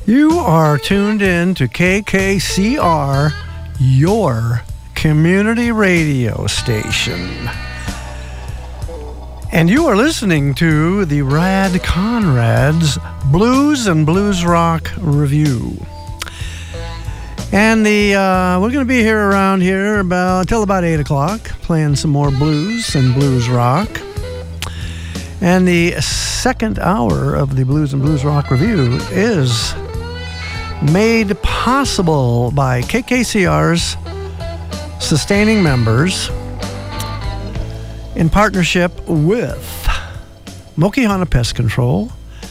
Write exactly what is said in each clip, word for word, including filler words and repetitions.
You are tuned in to K K C R, your community radio station. And you are listening to the Rad Conrad's Blues and Blues Rock Review. And the uh, we're going to be here around here about until about eight o'clock, playing some more blues and blues rock. And the second hour of the Blues and Blues Rock Review is made possible by K K C R's sustaining members in partnership with Mokihana Pest Control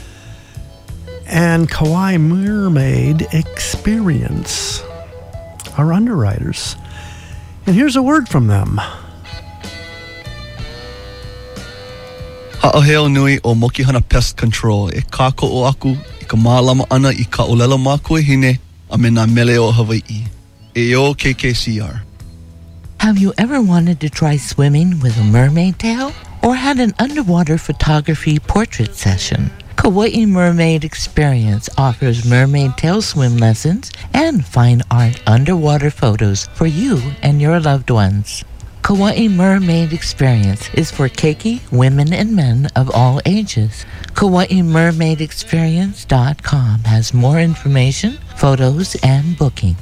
and Kauai Mermaid Experience, our underwriters. And here's a word from them. Ha'aheo nui o Mokihana Pest Control. E kāko'o aku i ka mālama ana i ka olelo mākua hine a me nā mele o Hawaii. E o K K C R. Have you ever wanted to try swimming with a mermaid tail? Or had an underwater photography portrait session? Kauai Mermaid Experience offers mermaid tail swim lessons and fine art underwater photos for you and your loved ones. Kauai Mermaid Experience is for keiki, women and men of all ages. Kauai Mermaid Experience dot com has more information, photos, and booking.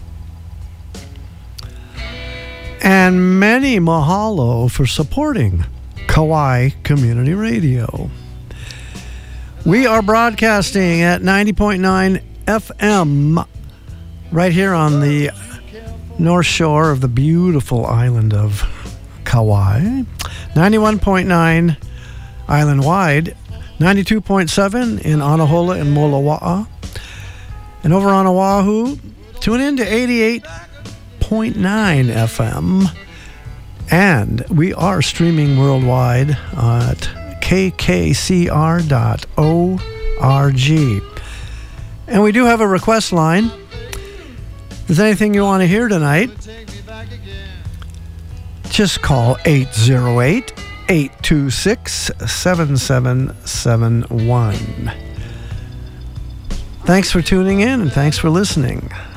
And many mahalo for supporting Kauai Community Radio. We are broadcasting at ninety point nine F M right here on the north shore of the beautiful island of Kauai. ninety-one point nine island-wide, ninety-two point seven in Anahola and Molowa'a. And over on Oahu, tune in to eighty-eight point nine F M. And we are streaming worldwide at K K C R dot org. And we do have a request line. If there's anything you want to hear tonight, just call eight oh eight, eight two six, seven seven seven one. Thanks for tuning in and thanks for listening.